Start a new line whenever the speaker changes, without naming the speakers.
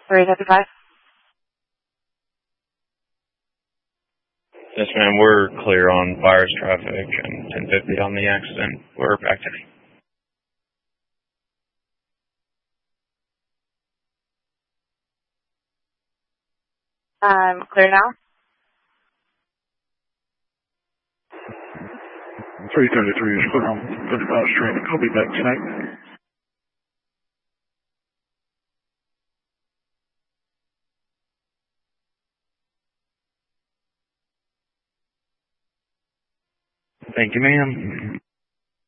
355.
Yes, ma'am. We're clear on buyer's traffic and 1050 on the accident. We're back today.
Clear now?
333 is put on 55th Street. I'll be back tonight.
Thank you, ma'am.